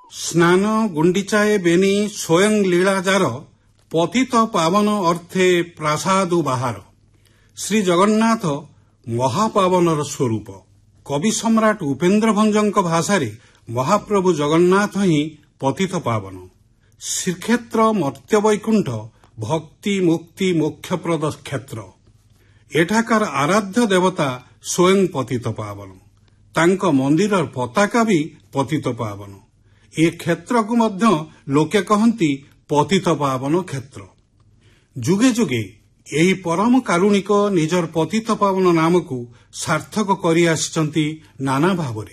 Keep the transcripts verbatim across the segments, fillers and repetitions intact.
ସ୍ନାନ ଗୁଣ୍ଡିଚାଏ ବେନି ସ୍ୱୟଂ ଲୀଳାଜାର ପତିତ ପାବନ ଅର୍ଥେ ପ୍ରାସାଦୁ ବାହାର। ଶ୍ରୀ ଜଗନ୍ନାଥ ମହାପାବନର ସ୍ୱରୂପ। କବି ସମ୍ରାଟ ଉପେନ୍ଦ୍ର ଭଞ୍ଜଙ୍କ ଭାଷାରେ ମହାପ୍ରଭୁ ଜଗନ୍ନାଥ ହିଁ ପତିତ ପାବନ। ଶ୍ରୀକ୍ଷେତ୍ର ମର୍ତ୍ତ୍ୟ ବୈକୁଣ୍ଠ ଭକ୍ତି ମୁକ୍ତି ମୋକ୍ଷପ୍ରଦ କ୍ଷେତ୍ର। ଏଠାକାର ଆରାଧ୍ୟ ଦେବତା ସ୍ୱୟଂ ପତିତ ପାବନ। ତାଙ୍କ ମନ୍ଦିରର ପତାକା ବି ପତିତ ପାବନ। ଏ କ୍ଷେତ୍ରକୁ ମଧ୍ୟ ଲୋକେ କହନ୍ତି ପତିତ ପାବନ କ୍ଷେତ୍ର। ଯୁଗେ ଯୁଗେ ଏହି ପରମ କାରୁଣିକ ନିଜର ପତିତ ପାବନ ନାମକୁ ସାର୍ଥକ କରି ଆସିଛନ୍ତି ନାନା ଭାବରେ।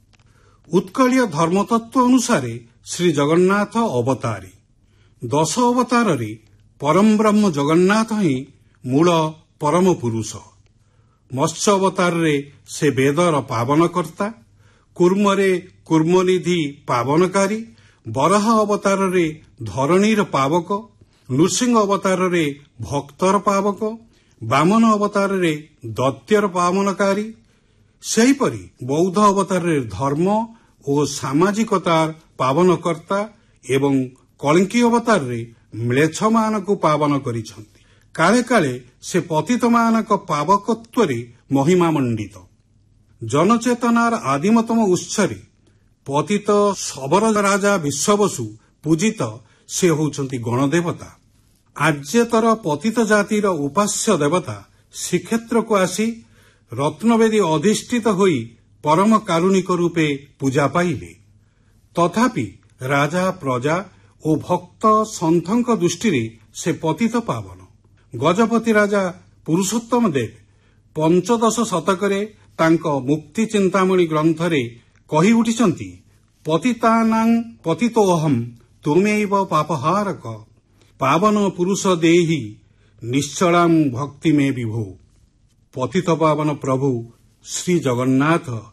ଉତ୍କଳୀୟ ଧର୍ମତତ୍ତ୍ୱ ଅନୁସାରେ ଶ୍ରୀ ଜଗନ୍ନାଥ ଅବତାରୀ। ଦଶ ଅବତାରରେ ପରମ ବ୍ରହ୍ମ ଜଗନ୍ନାଥ ହିଁ ମୂଳ ପରମ ପୁରୁଷ। ମତ୍ସ୍ୟ ଅବତାରରେ ସେ ବେଦର ପାବନକର୍ତ୍ତା, କୁର୍ମରେ କୁର୍ମନିଧି ପାବନକାରୀ, ବରାହ ଅବତାରରେ ଧରଣୀର ପାବକ, ନୃସିଂହ ଅବତାରରେ ଭକ୍ତର ପାବକ, ବାମନ ଅବତାରରେ ଦୈତ୍ୟର ପାବନକାରୀ, ସେହିପରି ବୌଦ୍ଧ ଅବତାରରେ ଧର୍ମ ଓ ସାମାଜିକତାର ପାବନକର୍ତ୍ତା ଏବଂ କଳଙ୍କି ଅବତାରରେ ମ୍ଲେଚ୍ଛମାନଙ୍କୁ ପାବନ କରିଛନ୍ତି। କାଳେ କାଳେ ସେ ପତିତମାନଙ୍କ ପାବକତ୍ୱରେ ମହିମାମଣ୍ଡିତ। ଜନଚେତନାର ଆଦିମତମ ଉତ୍ସରେ ପତିତ ଶବର ରାଜା ବିଶ୍ୱବସୁ ପୂଜିତ ସେ ହେଉଛନ୍ତି ଗଣଦେବତା। ଆର୍ଯ୍ୟତର ପତିତ ଜାତିର ଉପାସ୍ୟ ଦେବତା ଶ୍ରୀକ୍ଷେତ୍ରକୁ ଆସି ରତ୍ନବେଦୀ ଅଧିଷ୍ଠିତ ହୋଇ ପରମ କାରୁଣିକ ରୂପେ ପୂଜା ପାଇଲେ। ତଥାପି ରାଜା ପ୍ରଜା ଓ ଭକ୍ତ ସନ୍ଥଙ୍କ ଦୃଷ୍ଟିରେ ସେ ପତିତ ପାବନ। ଗଜପତି ରାଜା ପୁରୁଷୋତ୍ତମ ଦେବ ପଞ୍ଚଦଶ ଶତକରେ ତାଙ୍କ ମୁକ୍ତି ଚିନ୍ତାମଣି ଗ୍ରନ୍ଥରେ କହି ଉଠିଛନ୍ତି, ପତିତାନାଂ ପତିତୋହମ୍ ତୁମେବ ପାପହାରକ ପାବନ ପୁରୁଷ ଦେହି ନିଶ୍ଚଳାଂ ଭକ୍ତି ମେ ବିଭୋ। ପତିତ ପାବନ ପ୍ରଭୁ ଶ୍ରୀ ଜଗନ୍ନାଥ